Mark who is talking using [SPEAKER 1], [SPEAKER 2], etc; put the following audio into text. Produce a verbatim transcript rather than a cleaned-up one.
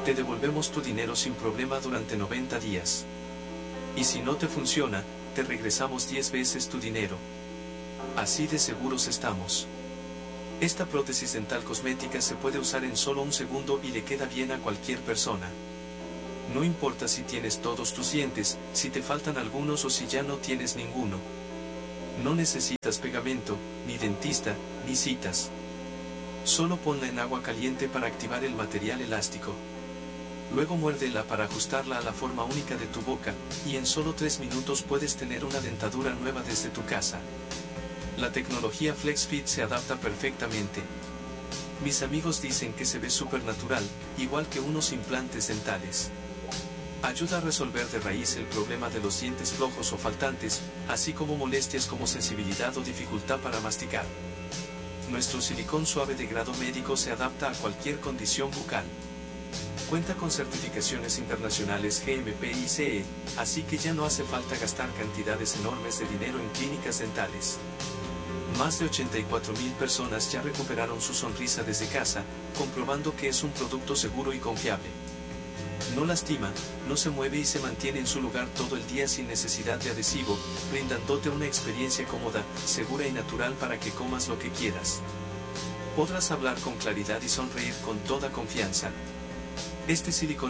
[SPEAKER 1] Te devolvemos tu dinero sin problema durante noventa días. Y si no te funciona, te regresamos diez veces tu dinero. Así de seguros estamos. Esta prótesis dental cosmética se puede usar en solo un segundo y le queda bien a cualquier persona. No importa si tienes todos tus dientes, si te faltan algunos o si ya no tienes ninguno. No necesitas pegamento, ni dentista, ni citas. Solo ponla en agua caliente para activar el material elástico. Luego muérdela para ajustarla a la forma única de tu boca, y en solo tres minutos puedes tener una dentadura nueva desde tu casa. La tecnología FlexFit se adapta perfectamente. Mis amigos dicen que se ve súper natural, igual que unos implantes dentales. Ayuda a resolver de raíz el problema de los dientes flojos o faltantes, así como molestias como sensibilidad o dificultad para masticar. Nuestro silicón suave de grado médico se adapta a cualquier condición bucal. Cuenta con certificaciones internacionales G M P y C E, así que ya no hace falta gastar cantidades enormes de dinero en clínicas dentales. Más de ochenta y cuatro mil personas ya recuperaron su sonrisa desde casa, comprobando que es un producto seguro y confiable. No lastima, no se mueve y se mantiene en su lugar todo el día sin necesidad de adhesivo, brindándote una experiencia cómoda, segura y natural para que comas lo que quieras. Podrás hablar con claridad y sonreír con toda confianza. Este silicón